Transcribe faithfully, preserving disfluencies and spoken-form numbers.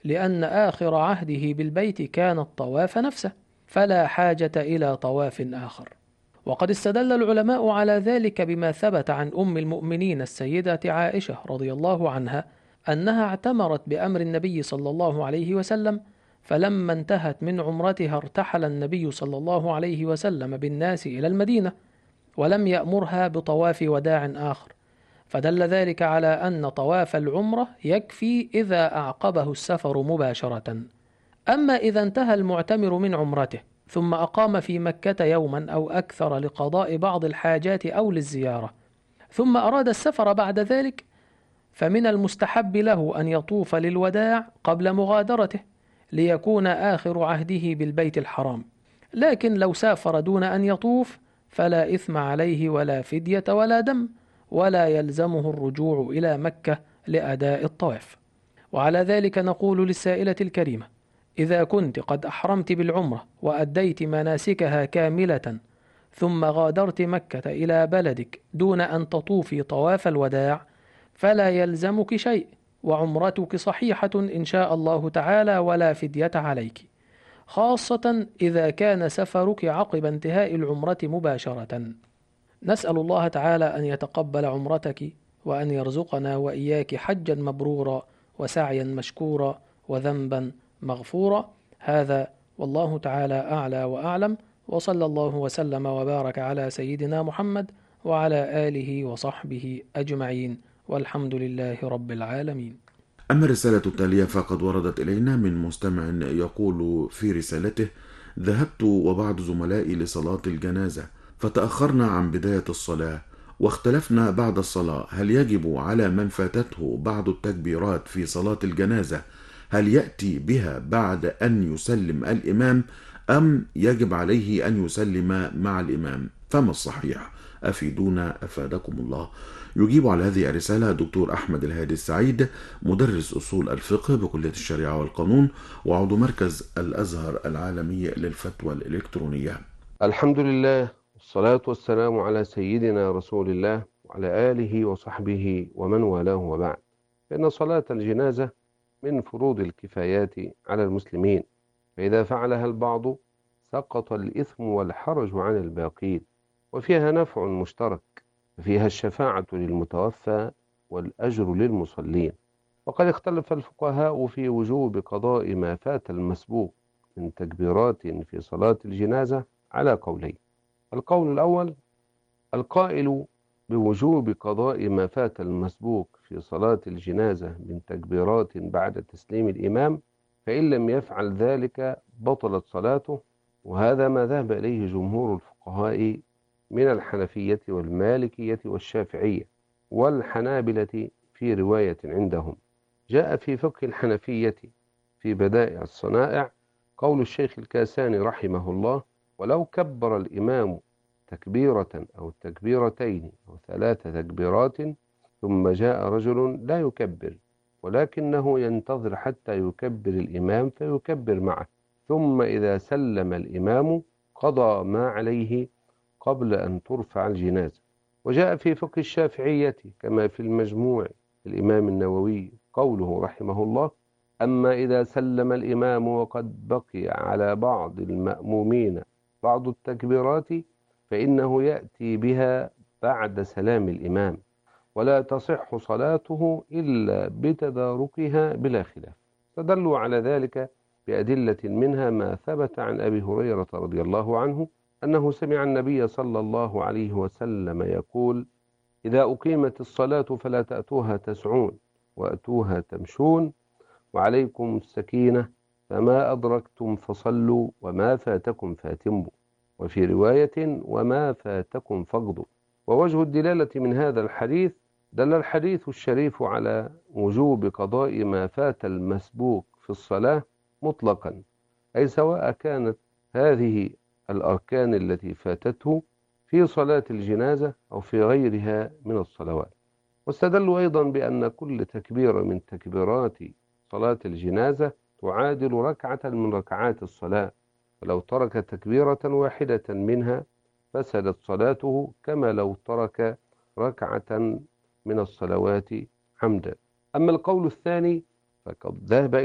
لأن آخر عهده بالبيت كان الطواف نفسه، فلا حاجة إلى طواف آخر. وقد استدل العلماء على ذلك بما ثبت عن أم المؤمنين السيدة عائشة رضي الله عنها أنها اعتمرت بأمر النبي صلى الله عليه وسلم، فلما انتهت من عمرتها ارتحل النبي صلى الله عليه وسلم بالناس إلى المدينة، ولم يأمرها بطواف وداع آخر، فدل ذلك على أن طواف العمرة يكفي إذا أعقبه السفر مباشرة. أما إذا انتهى المعتمر من عمرته ثم أقام في مكة يوما أو أكثر لقضاء بعض الحاجات أو للزيارة، ثم أراد السفر بعد ذلك، فمن المستحب له أن يطوف للوداع قبل مغادرته ليكون آخر عهده بالبيت الحرام. لكن لو سافر دون أن يطوف فلا إثم عليه ولا فدية ولا دم، ولا يلزمه الرجوع إلى مكة لأداء الطواف. وعلى ذلك نقول للسائلة الكريمة: إذا كنت قد أحرمت بالعمرة وأديت مناسكها كاملة ثم غادرت مكة إلى بلدك دون أن تطوفي طواف الوداع، فلا يلزمك شيء، وعمرتك صحيحة إن شاء الله تعالى، ولا فدية عليك، خاصة إذا كان سفرك عقب انتهاء العمرة مباشرة. نسأل الله تعالى أن يتقبل عمرتك، وأن يرزقنا وإياك حجا مبرورا وسعيا مشكورا وذنبا مغفورا. هذا والله تعالى أعلى وأعلم، وصلى الله وسلم وبارك على سيدنا محمد وعلى آله وصحبه أجمعين، والحمد لله رب العالمين. أما الرسالة التالية فقد وردت إلينا من مستمع يقول في رسالته: ذهبت وبعض زملائي لصلاة الجنازة فتأخرنا عن بداية الصلاة، واختلفنا بعد الصلاة هل يجب على من فاتته بعض التكبيرات في صلاة الجنازة هل يأتي بها بعد أن يسلم الإمام، أم يجب عليه أن يسلم مع الإمام؟ فما الصحيح؟ أفيدونا أفادكم الله. يجيب على هذه الرسالة الدكتور أحمد الهادي السعيد، مدرس أصول الفقه بكلية الشريعة والقانون، وعضو مركز الأزهر العالمي للفتوى الإلكترونية. الحمد لله، والصلاة والسلام على سيدنا رسول الله وعلى آله وصحبه ومن والاه، وبعد. فإن صلاة الجنازة من فروض الكفايات على المسلمين، فإذا فعلها البعض سقط الإثم والحرج عن الباقين، وفيها نفع مشترك، فيها الشفاعة للمتوفى والأجر للمصلين. وقد اختلف الفقهاء في وجوب قضاء ما فات المسبوق من تكبيرات في صلاة الجنازة على قولين. القول الأول: القائل بوجوب قضاء ما فات المسبوق في صلاة الجنازة من تكبيرات بعد تسليم الإمام، فإن لم يفعل ذلك بطلت صلاته، وهذا ما ذهب إليه جمهور الفقهاء من الحنفية والمالكية والشافعية والحنابلة في رواية عندهم. جاء في فقه الحنفية في بدائع الصنائع قول الشيخ الكاساني رحمه الله: ولو كبر الإمام تكبيرة أو تكبيرتين أو ثلاث تكبيرات ثم جاء رجل لا يكبر، ولكنه ينتظر حتى يكبر الإمام فيكبر معه، ثم إذا سلم الإمام قضى ما عليه قبل أن ترفع الجنازة. وجاء في فقه الشافعية كما في المجموع الإمام النووي قوله رحمه الله: أما إذا سلم الإمام وقد بقي على بعض المأمومين بعض التكبيرات فإنه يأتي بها بعد سلام الإمام، ولا تصح صلاته إلا بتداركها بلا خلاف. فدلوا على ذلك بأدلة، منها ما ثبت عن أبي هريرة رضي الله عنه أنه سمع النبي صلى الله عليه وسلم يقول: إذا أقيمت الصلاة فلا تأتوها تسعون وأتوها تمشون، وعليكم السكينة، فما أدركتم فصلوا وما فاتكم فاتموا، وفي رواية: وما فاتكم فاقضوا. ووجه الدلالة من هذا الحديث: دل الحديث الشريف على وجوب قضاء ما فات المسبوق في الصلاة مطلقا، أي سواء كانت هذه الأركان التي فاتته في صلاة الجنازة أو في غيرها من الصلوات. واستدلوا أيضا بأن كل تكبيرة من تكبيرات صلاة الجنازة تعادل ركعة من ركعات الصلاة، ولو ترك تكبيرة واحدة منها فسدت صلاته كما لو ترك ركعة من الصلوات عمدا. أما القول الثاني فقد ذهب